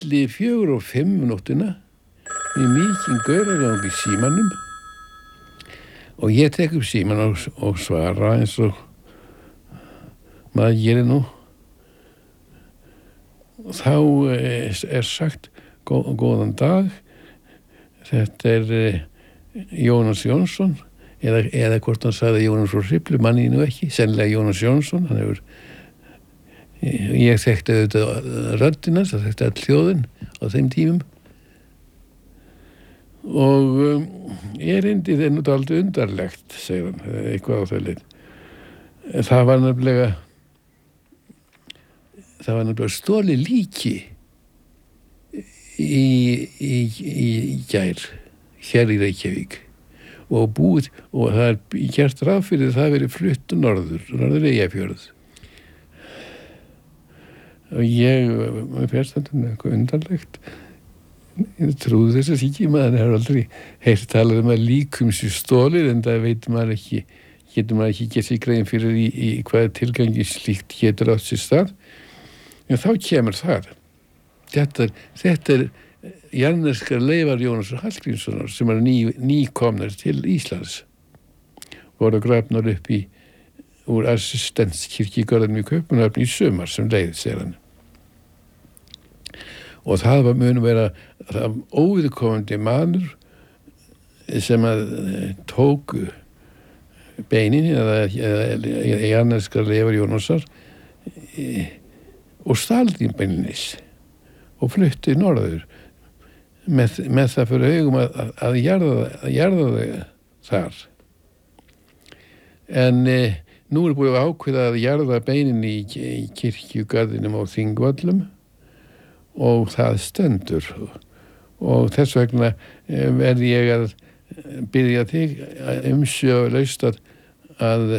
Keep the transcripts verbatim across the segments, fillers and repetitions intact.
milli fjögur og fimm um nóttina með mikinn gauragang í símanum og ég tek upp síman og, og svara eins og maður gerir nú. Þá er, er sagt gó, góðan dag, þetta er eh, Jónas Jónsson eða, eða hvort hann sagði Jónas frá Hriflu, manni nú ekki, sennilega Jónas Jónsson, hann hefur ég þekkti auðvitað röddina, það þekkti all hljóðin á þeim tímum og um, erindið er nú dálítið undarlegt, segir hann, eitthvað á þau leið. Það var nefnilega það var nefnilega stolið líki í, í, í gær, hér í Reykjavík og búið, og það er gert ráð fyrir það verið flutt norður, norður Eyjafjörð. Og ég, maður férst þetta eitthvað undarlegt. Ég trúði þess að ekki, maður hefur aldrei heyrt talað um að líkum sér stolið, en það veit maður ekki, getur maður ekki gert sér grein fyrir í, í hvaða tilgangi slíkt getur átt sér stað. En þá kemur það. Þetta, þetta er jarðneskar leifar Jónasar Hallgrímssonar sem er ný, nýkomnar til Íslands. Voru grafnar upp í úr assistenskirkjugörðum í Kaupmannahöfn í sumar sem leið, segir hann. Og það var mun vera það óviðkomandi maður sem að tók beinin eða jarðneskar leifar Jónasar og staldi beinlinis og flutti norður með, með það fyrir augum að, að, að jarða, að jarða þau þar. En e, nú er búið að ákveða að jarða beinin í, í kirkjugarðinum á Þingvöllum og það stendur. Og þess vegna verði ég að byrja þig umsvifalaust að, að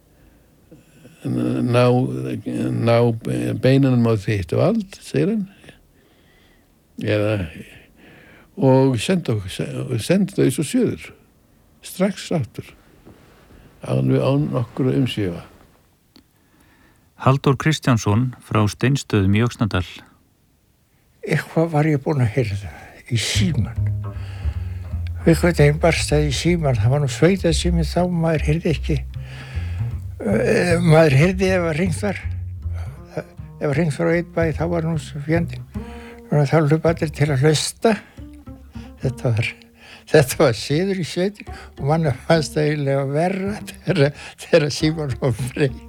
ná, ná beinunum á þitt vald, segir hann. Eða, og senda, senda þau svo söður, strax aftur, alveg án nokkur umsvifa. Halldór Kristjánsson frá Steinstöðum í Öxnadal. Eitthvað var ég búinn að heyra í síman. Eitthvað þeim barstaði í síman, það var nú sveitað sími þá, maður heyrði ekki. Uh, maður heyrði ef að ringt var. Ef að ringt var á einn bæ, þá var nú svo fjandinn. Þá hlupu allir til að hlusta. Þetta var, þetta var siður í sveitin og manni fannst það eiginlega verra þegar, þegar síman var breytt.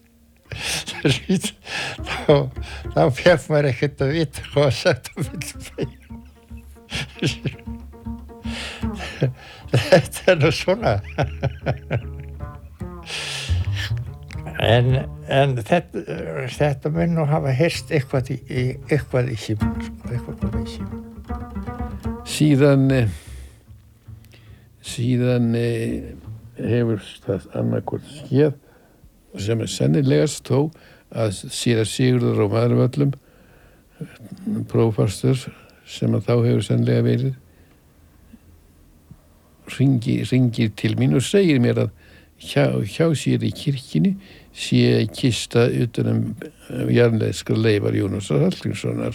þá, þá fekk maður ekkert að vita hvað að sagt á fyllibæn. Þetta er nú svona. en en þetta, þetta mun nú hafa heyrst eitthvað í, eitthvað í síman, eitthvað komið í síman. Síðan, síðan hefur það annarkvort skeð sem er sennilegast þó að síra Sigurður á Maðurvöllum, prófastur sem að þá hefur sennilega verið, ringir, ringir til mín og segir mér að hjá, hjá sér í kirkjunni sé kista utanum jarðneskar leifar Jónasar Hallgrímssonar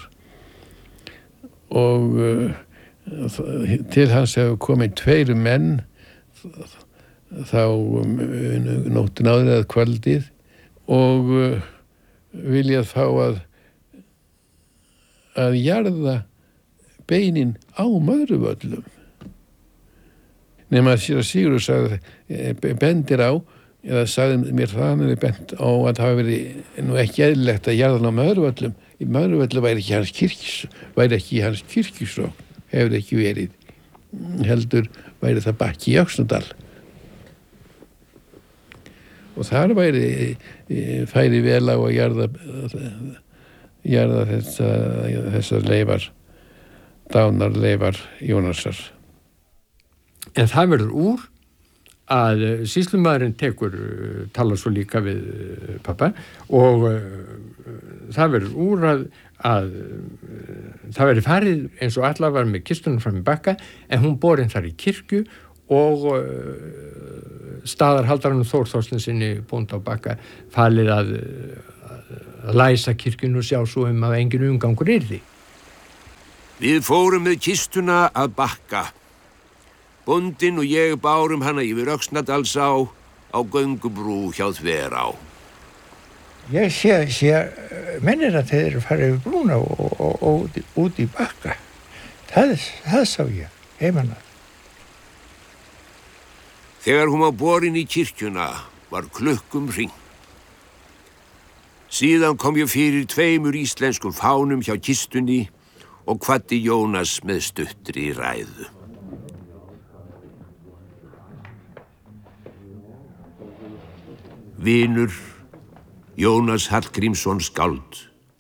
og uh, til hans hefur komið tveir menn þá um, nóttin áður eða kvöldið og uh, viljað fá að að jarða beinin á Möðruvöllum. Nema að síra Sigurður sagði, bendir á, eða sagði mér það, hann er bent á að það hafi verið nú ekki eðlilegt að jarða á Möðruvöllum. Í Möðruvöllum væri ekki hans kirkjus, væri ekki hans kirkjusókn, hefur ekki verið. Heldur væri það bakki í Öxnadal. Og þar væri, færi vel á að jarða, jarða þessa, þessar leifar, dánar leifar Jónasar. En það verður úr að sýslumaðurinn tekur, talar svo líka við pappa og það verður úr að, að það verður farið eins og allar var með kistunum fram í Bakka en hún borin þar í kirkju og staðarhaldaranum Þór Þorsteinsinni bónda á Bakka falið að, að læsa kirkjun og sjá svo um að engin umgangur yrði. Við fórum með kistuna að Bakka. Bóndinn og ég bárum hana yfir Öxnadalsá á göngubrú hjá Þverá. Ég sé, sé mennina þeir eru farið yfir brúna og, og, og, og út í Bakka. Það, það sá ég, heimanna. Þegar hún var borin í kirkjuna var klukkum hringt. Síðan kom ég fyrir tveimur íslenskum fánum hjá kistunni og kvaddi Jónas með stuttri ræðu. Vinur, Jónas Hallgrímsson skáld.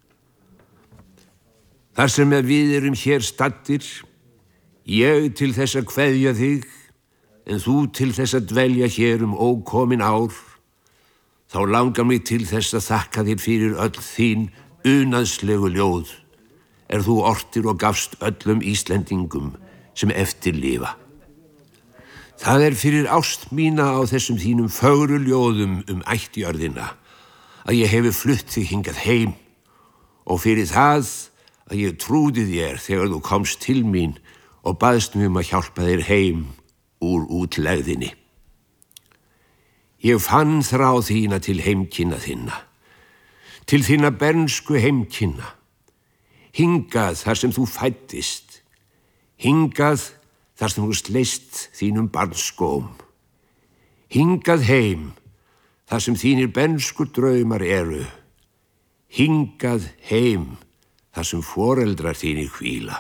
Þar sem að við erum hér staddir, ég til þess að kveðja þig, en þú til þess að dvelja hér um ókomin ár, þá langar mig til þess að þakka þér fyrir öll þín unaðslegu ljóð, er þú ortir og gafst öllum Íslendingum sem eftir lifa. Það er fyrir ást mína á þessum þínum fögru ljóðum um ættjörðina að ég hefi flutt þig hingað heim og fyrir það að ég trúði þér þegar þú komst til mín og baðst mig um að hjálpa þér heim úr útlegðinni. Ég fann þrá þína til heimkynna þinna, til þína bernsku heimkynna, hingað þar sem þú fæddist, hingað þar sem þú sleist þínum barnsskóm, hingað heim þar sem þínir bernsku draumar eru, hingað heim þar sem foreldrar þínir hvíla.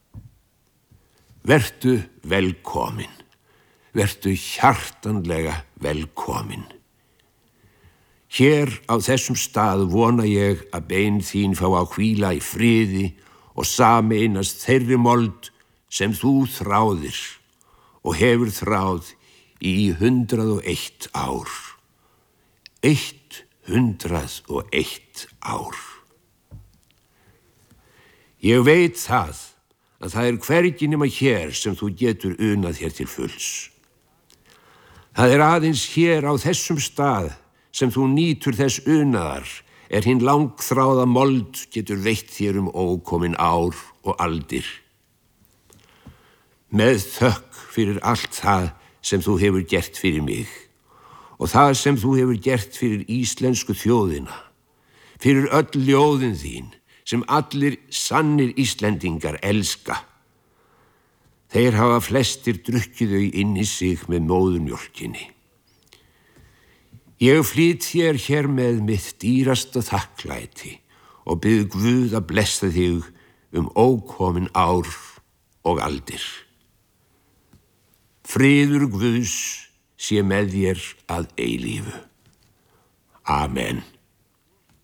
Vertu velkomin. Vertu hjartanlega velkomin. Hér á þessum stað vona ég að bein þín fá að hvíla í friði og sameinast þeirri mold sem þú þráðir og hefur þráð í hundrað og eitt ár. Eitt hundrað og eitt ár. Ég veit það að það er hvergi nema hér sem þú getur unað þér til fulls. Það er aðeins hér á þessum stað sem þú nýtur þess unaðar er hinn langþráða mold getur veitt þér um ókomin ár og aldir. Með þökk fyrir allt það sem þú hefur gert fyrir mig og það sem þú hefur gert fyrir íslensku þjóðina, fyrir öll ljóðin þín sem allir sannir Íslendingar elska. Þeir hafa flestir drukkið þau inn í sig með móðurmjólkinni. Ég flýt þér hér með mitt dýrasta þakklæti og bið Guð að blessa þig um ókomin ár og aldir. Friður Guðs sé með þér að eilífu. Amen.